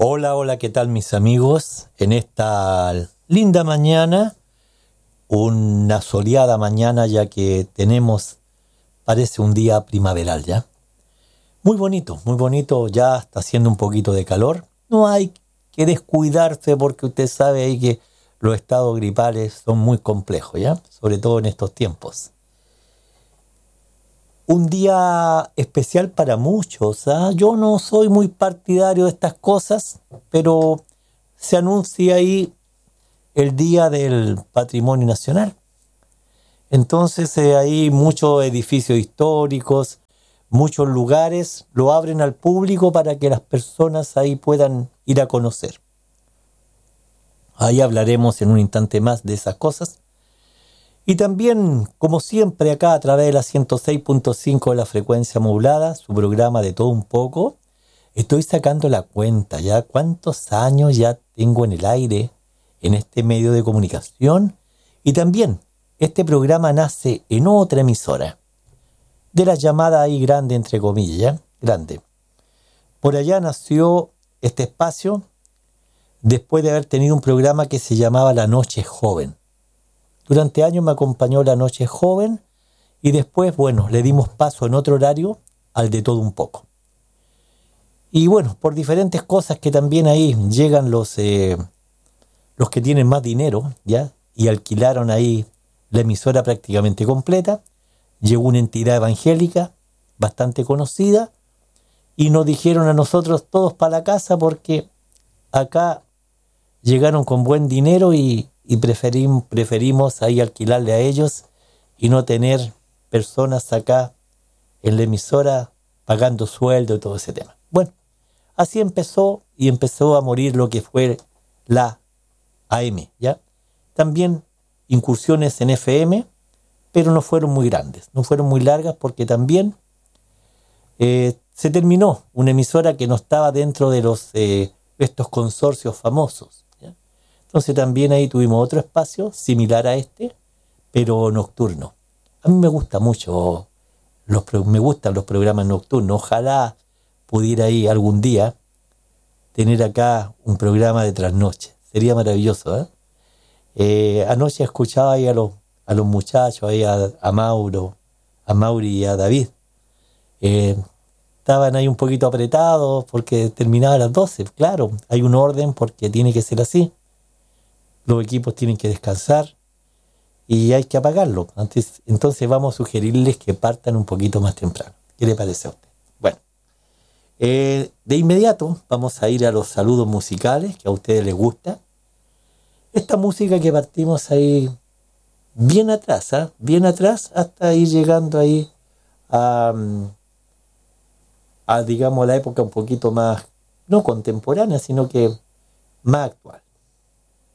Hola, hola, ¿qué tal mis amigos? En esta linda mañana, una soleada mañana ya que tenemos, parece un día primaveral ya. Muy bonito, ya está haciendo un poquito de calor. No hay que descuidarse porque usted sabe ahí que los estados gripales son muy complejos, ¿ya? Sobre todo en estos tiempos. Un día especial para muchos, ¿ah? Yo no soy muy partidario de estas cosas, pero se anuncia ahí el Día del Patrimonio Nacional. Entonces hay muchos edificios históricos, muchos lugares lo abren al público para que las personas ahí puedan ir a conocer. Ahí hablaremos en un instante más de esas cosas. Y también, como siempre, acá a través de la 106.5 de la frecuencia modulada, su programa de todo un poco, estoy sacando la cuenta ya cuántos años ya tengo en el aire en este medio de comunicación. Y también este programa nace en otra emisora, de la llamada ahí grande, entre comillas, ¿ya? Grande. Por allá nació este espacio después de haber tenido un programa que se llamaba La Noche Joven. Durante años me acompañó La Noche Joven y después, bueno, le dimos paso en otro horario al de todo un poco. Y bueno, por diferentes cosas que también ahí llegan los que tienen más dinero, ¿ya? Y alquilaron ahí la emisora prácticamente completa. Llegó una entidad evangélica bastante conocida y nos dijeron a nosotros todos para la casa porque acá llegaron con buen dinero y preferimos ahí alquilarle a ellos y no tener personas acá en la emisora pagando sueldo y todo ese tema. Bueno, así empezó y empezó a morir lo que fue la AM, ¿ya? También incursiones en FM, pero no fueron muy grandes, no fueron muy largas porque también se terminó una emisora que no estaba dentro de estos consorcios famosos, ¿ya? Entonces también ahí tuvimos otro espacio similar a este, pero nocturno. A mí me gusta mucho, me gustan los programas nocturnos. Ojalá pudiera ahí algún día tener acá un programa de trasnoche. Sería maravilloso, ¿eh? Anoche escuchaba ahí a los muchachos, ahí a Mauri y a David. Estaban ahí un poquito apretados porque terminaba a las 12. Claro, hay un orden porque tiene que ser así. Los equipos tienen que descansar y hay que apagarlo. Entonces vamos a sugerirles que partan un poquito más temprano. ¿Qué le parece a usted? Bueno, de inmediato vamos a ir a los saludos musicales que a ustedes les gusta. Esta música que partimos ahí bien atrás, ¿eh? Bien atrás hasta ir llegando ahí a digamos, la época un poquito más, no contemporánea, sino que más actual.